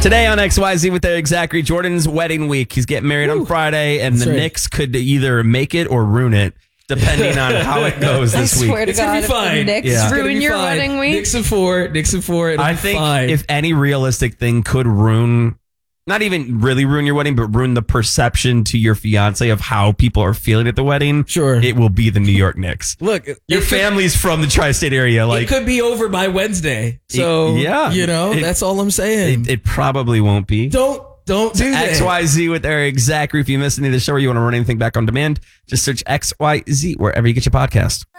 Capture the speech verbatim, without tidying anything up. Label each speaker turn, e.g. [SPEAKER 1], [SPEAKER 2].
[SPEAKER 1] Today on X Y Z with Eric Zachary, Jordan's wedding week. He's getting married Ooh, on Friday, and the right. Knicks could either make it or ruin it, depending on how it goes this
[SPEAKER 2] I
[SPEAKER 1] week.
[SPEAKER 2] Swear to
[SPEAKER 3] it's
[SPEAKER 2] God,
[SPEAKER 3] gonna be fine.
[SPEAKER 2] Knicks
[SPEAKER 1] yeah.
[SPEAKER 2] ruin your
[SPEAKER 3] fine.
[SPEAKER 2] wedding week.
[SPEAKER 3] Knicks and four. Knicks and four. It'll
[SPEAKER 1] I
[SPEAKER 3] be
[SPEAKER 1] think
[SPEAKER 3] fine.
[SPEAKER 1] if any realistic thing could ruin, not even really ruin your wedding, but ruin the perception to your fiance of how people are feeling at the wedding,
[SPEAKER 3] sure,
[SPEAKER 1] it will be the New York Knicks.
[SPEAKER 3] Look,
[SPEAKER 1] your family's could, from the tri-state area. Like,
[SPEAKER 3] it could be over by Wednesday. So,
[SPEAKER 1] it, yeah,
[SPEAKER 3] you know, it, that's all I'm saying.
[SPEAKER 1] It, it probably won't be.
[SPEAKER 3] Don't. Don't do that.
[SPEAKER 1] X Y Z with Eric Zachary. If you missed any of the show or you want to run anything back on demand, just search X Y Z wherever you get your podcast.